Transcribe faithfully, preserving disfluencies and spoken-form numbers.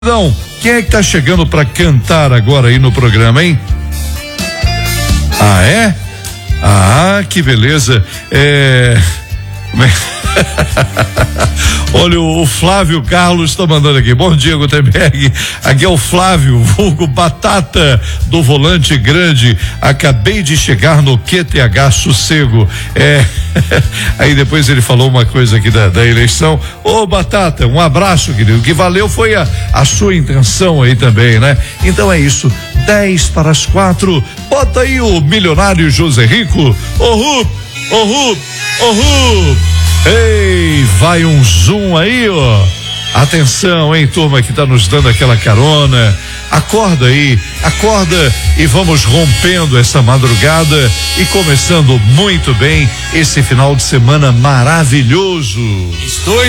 Não, quem é que tá chegando pra cantar agora aí no programa, hein? Ah, é? Ah, que beleza. É... Olha, o Flávio Carlos tá mandando aqui. Bom dia, Gutenberg. Aqui é o Flávio, vulgo Batata do Volante Grande. Acabei de chegar no Q T H Sossego. É. Aí depois ele falou uma coisa aqui da, da eleição. Ô, Batata, um abraço, querido. O que valeu foi a, a sua intenção aí também, né? Então é isso. dez para as quatro. Bota aí o milionário José Rico. Ô, Rup, ô, Rup, ô, Rup. Ei, vai um zoom aí, ó. Atenção, hein, turma que tá nos dando aquela carona. Acorda aí, acorda e vamos rompendo essa madrugada e começando muito bem esse final de semana maravilhoso. Estou